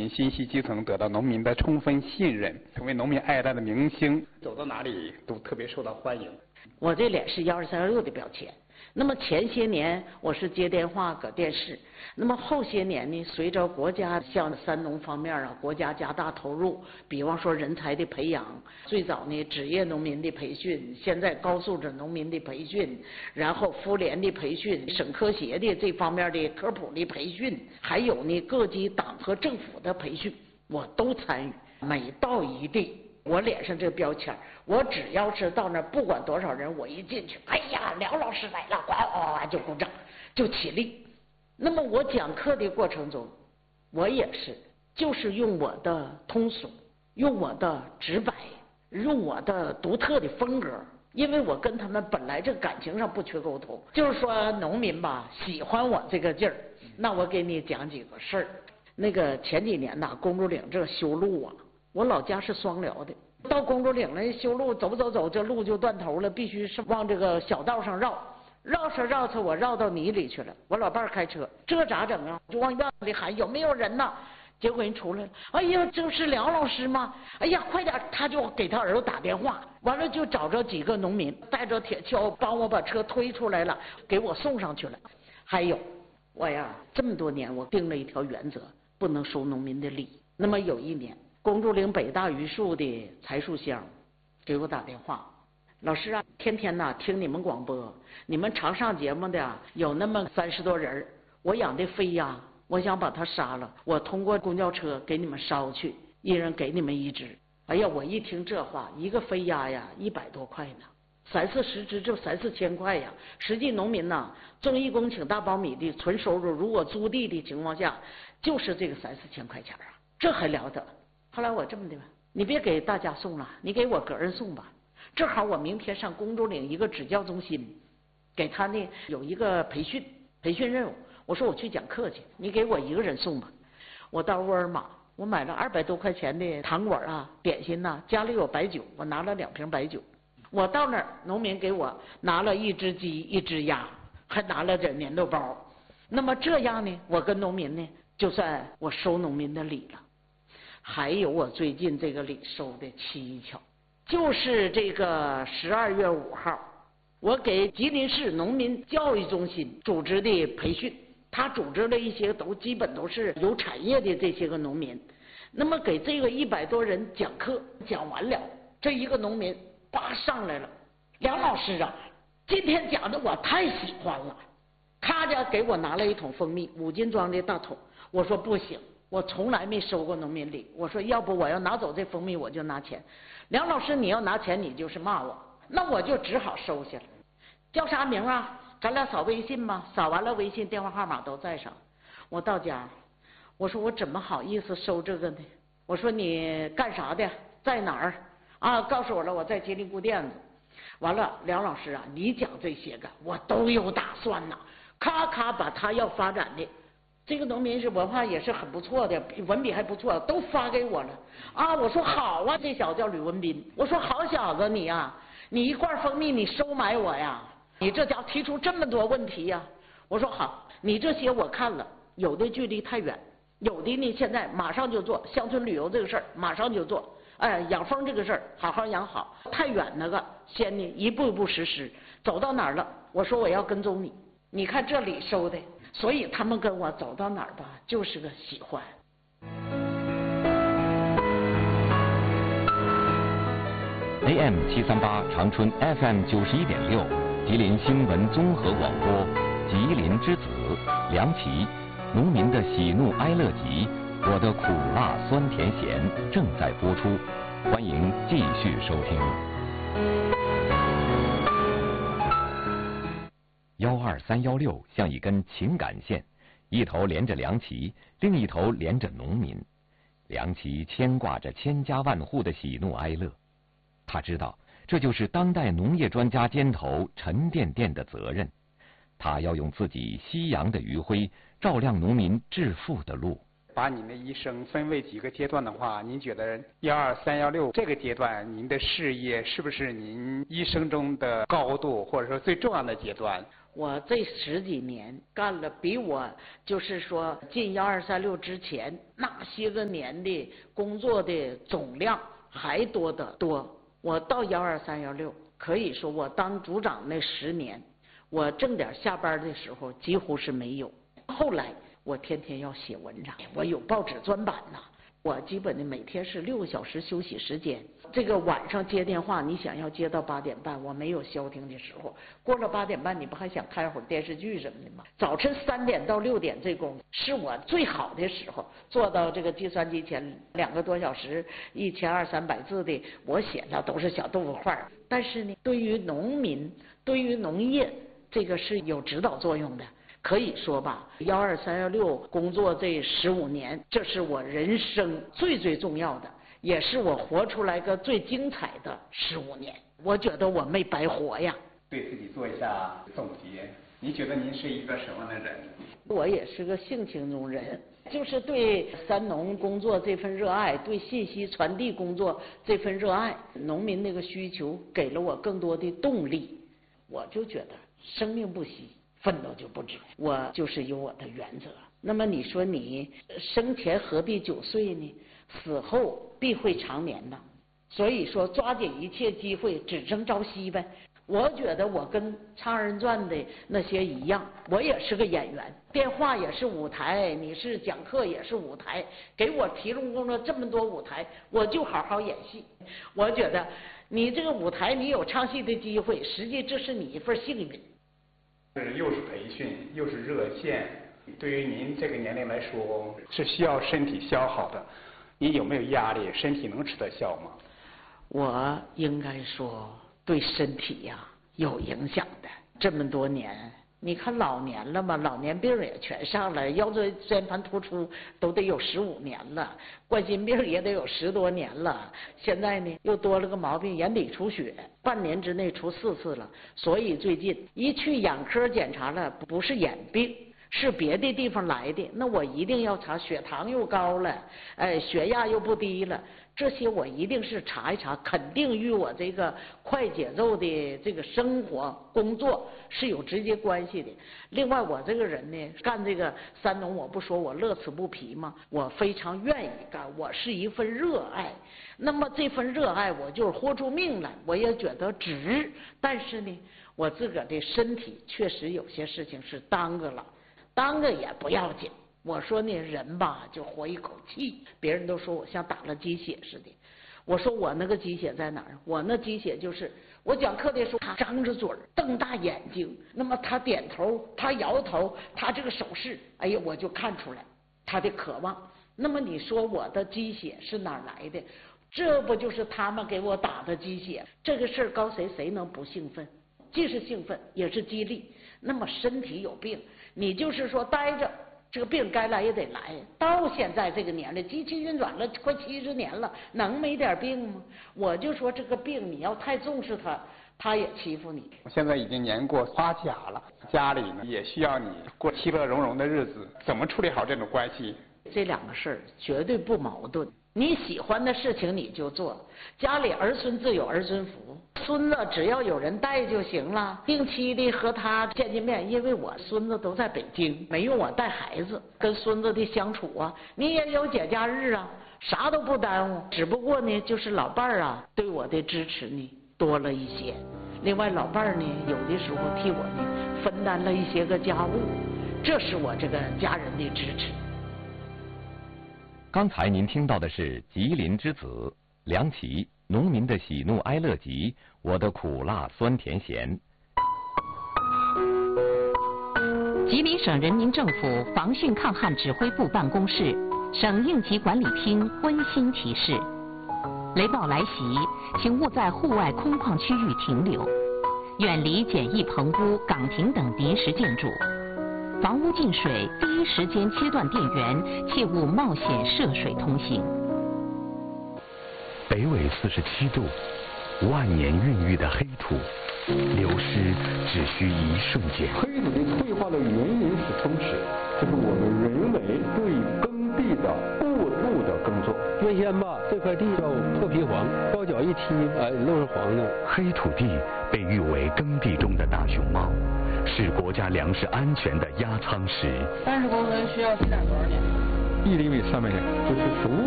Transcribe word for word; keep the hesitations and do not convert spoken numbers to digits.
民信息基层，得到农民的充分信任，成为农民爱戴的明星，走到哪里都特别受到欢迎。 我这脸是幺二三幺六的标签。那么前些年我是接电话搁电视，那么后些年呢，随着国家向三农方面啊，国家加大投入，比方说人才的培养，最早呢职业农民的培训，现在高素质农民的培训，然后妇联的培训，省科协的这方面的科普的培训，还有呢各级党和政府的培训，我都参与。每到一地，我脸上这个标签，我只要是到那儿，不管多少人，我一进去，哎呀，廖老师来了，哗哗哗就鼓掌，就起立。那么我讲课的过程中，我也是，就是用我的通俗，用我的直白，用我的独特的风格，因为我跟他们本来这感情上不缺沟通，就是说农民吧喜欢我这个劲儿。那我给你讲几个事儿。那个前几年呐，公主岭这修路啊。我老家是双辽的，到公主岭了修路，走走走，这路就断头了，必须是往这个小道上绕，绕着绕着我绕到泥里去了。我老伴儿开车，这咋整啊？就往院子里喊有没有人呐？结果人出来了，哎呀，这是梁老师吗？哎呀，快点！他就给他儿子打电话，完了就找着几个农民，带着铁锹帮我把车推出来了，给我送上去了。还有，我呀这么多年我定了一条原则，不能收农民的礼。那么有一年。公主岭北大榆树的柴树香给我打电话，老师啊，天天呐听你们广播，你们常上节目的有那么三十多人，我养的飞鸭，我想把它杀了，我通过公交车给你们捎去，一人给你们一只。哎呀，我一听这话，一个飞鸭呀一百多块呢，三四十只就三四千块呀。实际农民呐种一公顷大苞米的纯收入，如果租地的情况下，就是这个三四千块钱啊，这还了得。后来我这么的吧，你别给大家送了，你给我个人送吧。正好我明天上公主岭一个支教中心，给他呢有一个培训培训任务。我说我去讲课去，你给我一个人送吧。我到沃尔玛，我买了二百多块钱的糖果啊、点心呐、啊，家里有白酒，我拿了两瓶白酒。我到那儿，农民给我拿了一只鸡、一只鸭，还拿了点粘豆包。那么这样呢，我跟农民呢，就算我收农民的礼了。还有我最近这个礼收的蹊跷，就是这个十二月五号，我给吉林市农民教育中心组织的培训，他组织了一些都基本都是有产业的这些个农民，那么给这个一百多人讲课，讲完了，这一个农民叭上来了，梁老师啊，今天讲的我太喜欢了，他家给我拿了一桶蜂蜜，五斤装的大桶，我说不行。我从来没收过农民礼，我说要不我要拿走这蜂蜜我就拿钱。梁老师你要拿钱你就是骂我，那我就只好收下了。叫啥名啊？咱俩扫微信吧，扫完了微信电话号码都在上。我到家，我说我怎么好意思收这个呢？我说你干啥的？在哪儿？啊，告诉我了，我在吉林固甸子。完了，梁老师啊，你讲这些个我都有打算呐，咔咔把他要发展的。这个农民是文化也是很不错的，文笔还不错，都发给我了啊！我说好啊，这小子叫吕文斌，我说好小子你呀、啊，你一罐蜂蜜你收买我呀？你这家伙提出这么多问题呀、啊！我说好，你这些我看了，有的距离太远，有的呢现在马上就做，乡村旅游这个事儿马上就做，哎，养蜂这个事儿好好养好，太远那个先呢一步一步实施，走到哪儿了，我说我要跟踪你，你看这里收的。所以他们跟我走到哪儿吧，就是个喜欢。 A M 七三八长春 F M 九十一点六，吉林新闻综合广播，吉林之子梁琦，农民的喜怒哀乐集，我的苦辣酸甜咸正在播出，欢迎继续收听。幺二三幺六像一根情感线，一头连着梁琦，另一头连着农民。梁琦牵挂着千家万户的喜怒哀乐，他知道这就是当代农业专家肩头沉甸甸的责任。他要用自己夕阳的余晖，照亮农民致富的路。 把您的一生分为几个阶段的话，您觉得幺二三幺六这个阶段，您的事业是不是您一生中的高度，或者说最重要的阶段？ 我这十几年干了比我就是说进幺二三六之前那些个年的工作的总量还多得多。我到幺二三幺六，可以说我当组长那十年，我正点下班的时候几乎是没有。后来我天天要写文章，我有报纸专版呐。我基本的每天是六个小时休息时间，这个晚上接电话，你想要接到八点半，我没有消停的时候。过了八点半，你不还想看会儿电视剧什么的吗？早晨三点到六点这功夫是我最好的时候，坐到这个计算机前两个多小时，一千二三百字的，我写的都是小豆腐块。但是呢，对于农民，对于农业，这个是有指导作用的。可以说吧，幺二三幺六工作这十五年，这是我人生最最重要的，也是我活出来个最精彩的十五年。我觉得我没白活呀。 对自己做一下总结，你觉得您是一个什么样的人？ 我也是个性情中人，就是对三农工作这份热爱，对信息传递工作这份热爱，农民那个需求给了我更多的动力。我就觉得生命不息，奋斗就不止，我就是有我的原则。那么你说你生前何必九岁呢？死后必会长眠呢。所以说抓紧一切机会，只争朝夕呗。我觉得我跟唱二人转的那些一样，我也是个演员，电话也是舞台，你是讲课也是舞台，给我提供了这么多舞台，我就好好演戏。我觉得你这个舞台你有唱戏的机会，实际这是你一份幸运。 是又是培训又是热线，对于您这个年龄来说是需要身体消耗的，你有没有压力？身体能吃得消吗？ 我应该说对身体呀有影响的。这么多年你看老年了嘛，老年病也全上来，腰椎间盘突出都得有十五年了，冠心病也得有十多年了，现在呢又多了个毛病，眼底出血，半年之内出四次了。所以最近一去眼科检查了，不是眼病，是别的地方来的，那我一定要查，血糖又高了，哎，血压又不低了，这些我一定是查一查，肯定与我这个快节奏的这个生活工作是有直接关系的。另外我这个人呢，干这个三农，我不说我乐此不疲吗？我非常愿意干，我是一份热爱。那么这份热爱我就是豁出命来，我也觉得值。但是呢，我自个儿的身体确实有些事情是耽搁了，耽搁也不要紧。我说呢，人吧就活一口气，别人都说我像打了鸡血似的。我说我那个鸡血在哪儿？我那鸡血就是我讲课的时候，他张着嘴儿，瞪大眼睛，那么他点头，他摇头，他这个手势，哎呀，我就看出来他的渴望。那么你说我的鸡血是哪儿来的？这不就是他们给我打的鸡血？这个事儿告谁谁能不兴奋？既是兴奋也是激励。那么身体有病，你就是说待着，这个病该来也得来。到现在这个年龄，机器运转了快七十年了，能没点病吗？我就说这个病你要太重视它，它也欺负你。 我现在已经年过花甲了，家里呢也需要你过其乐融融的日子，怎么处理好这种关系？ 这两个事儿绝对不矛盾。你喜欢的事情你就做，家里儿孙自有儿孙福，孙子只要有人带就行了。定期的和他见见面，因为我孙子都在北京，没用我带孩子，跟孙子的相处啊，你也有节假日啊，啥都不耽误。只不过呢，就是老伴儿啊对我的支持呢多了一些，另外老伴儿呢有的时候替我呢分担了一些个家务，这是我这个家人的支持。 刚才您听到的是吉林之子梁启农民的喜怒哀乐集，我的苦辣酸甜咸。 吉林省人民政府防汛抗旱指挥部办公室、省应急管理厅温馨提示：雷暴来袭，请勿在户外空旷区域停留，远离简易棚屋、岗亭等临时建筑。房屋进水，第一时间切断电源，切勿冒险涉水通行。 北纬四十七度，万年孕育的黑土，流失只需一瞬间。 黑土的退化的原因是冲蚀，就是我们人为对耕地的过度的耕作。 原先吧，这块地叫破皮黄，高脚一踢，哎，都是黄的。 黑土地被誉为耕地中的大熊猫， 是国家粮食安全的压舱石。 三十公分需要积攒多少年？ 一厘米三百年， 就是足